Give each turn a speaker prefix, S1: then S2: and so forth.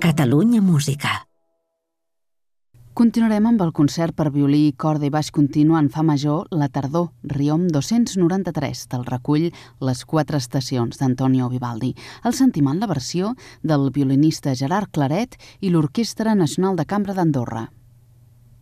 S1: Catalunya Música.
S2: Continuarem amb el concert per violí, corda i baix continu en fa major La tardor, Riom 293, del recull Les 4 estacions d'Antonio Vivaldi. El sentim en la versió del violinista Gerard Claret i l'Orquestra Nacional de Cambra d'Andorra.